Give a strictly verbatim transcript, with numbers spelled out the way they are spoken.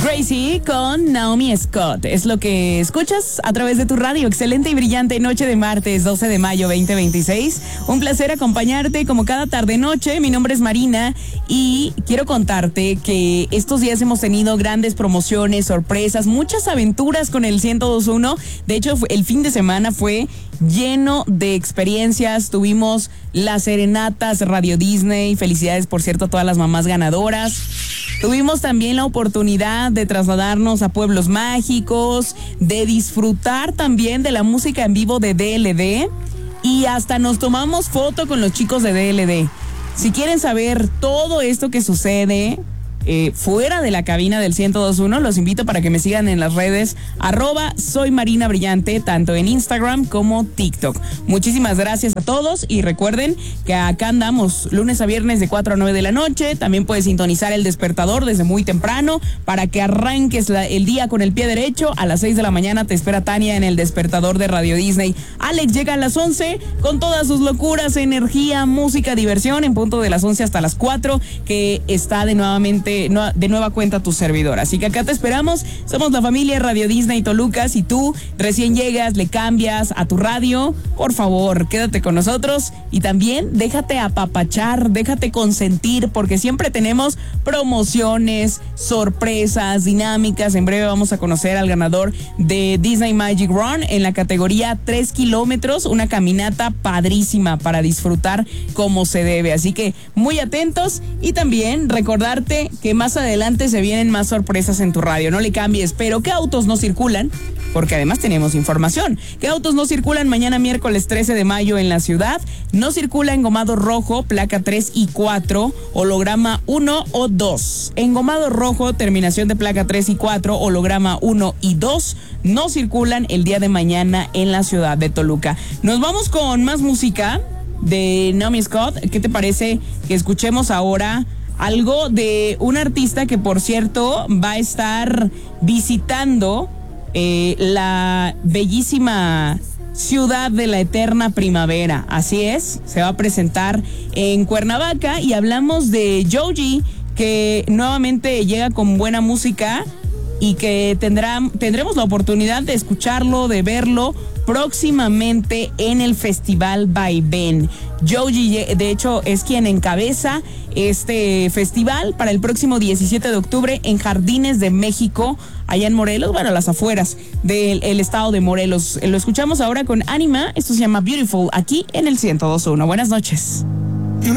Crazy con Naomi Scott. Es lo que escuchas a través de tu radio. Excelente y brillante noche de martes doce de mayo veinte veintiséis. Un placer acompañarte como cada tarde-noche. Mi nombre es Marina y quiero contarte que estos días hemos tenido grandes promociones, sorpresas, muchas aventuras con el ciento dos punto uno. De hecho, el fin de semana fue lleno de experiencias. Tuvimos las serenatas Radio Disney. Felicidades, por cierto, a todas las mamás ganadoras. Tuvimos también la oportunidad de trasladarnos a pueblos mágicos, de disfrutar también de la música en vivo de D L D y hasta nos tomamos foto con los chicos de D L D. Si quieren saber todo esto que sucede eh, fuera de la cabina del ciento dos punto uno, los invito para que me sigan en las redes arroba soy Marina Brillante, tanto en Instagram como TikTok. Muchísimas gracias a todos y recuerden que acá andamos lunes a viernes de cuatro a nueve de la noche. También puedes sintonizar el despertador desde muy temprano para que arranques la, el día con el pie derecho. A las seis de la mañana te espera Tania en el despertador de Radio Disney. Alex llega a las once con todas sus locuras, energía, música, diversión, en punto de las once hasta las cuatro, que está de nuevamente de nueva cuenta tu servidor. Así que acá te esperamos. Somos la familia Radio Disney Toluca. Si tú recién llegas, le cambias a tu radio, por favor, quédate con nosotros y también déjate apapachar, déjate consentir, porque siempre tenemos promociones, sorpresas, dinámicas. En breve vamos a conocer al ganador de Disney Magic Run en la categoría tres kilómetros, una caminata padrísima para disfrutar como se debe. Así que muy atentos y también recordarte que más adelante se vienen más sorpresas en tu radio. No le cambies. Pero ¿qué autos no circulan? Porque además tenemos información. ¿Qué autos no circulan mañana miércoles trece de mayo en la ciudad? No circula engomado rojo, placa tres y cuatro, holograma uno o dos. Engomado rojo, terminación de placa tres y cuatro, holograma uno y dos, no circulan el día de mañana en la ciudad de Toluca. Nos vamos con más música de Naomi Scott. ¿Qué te parece que escuchemos ahora algo de un artista que, por cierto, va a estar visitando eh, la bellísima ciudad de la eterna primavera? Así es, se va a presentar en Cuernavaca y hablamos de Joji, que nuevamente llega con buena música y que tendrá, tendremos la oportunidad de escucharlo, de verlo próximamente en el Festival Vaivén. Joji, de hecho, es quien encabeza este festival para el próximo diecisiete de octubre en Jardines de México, allá en Morelos, bueno, a las afueras del el estado de Morelos. Lo escuchamos ahora con Anima. Esto se llama Beautiful, aquí en el ciento dos punto uno. Buenas noches.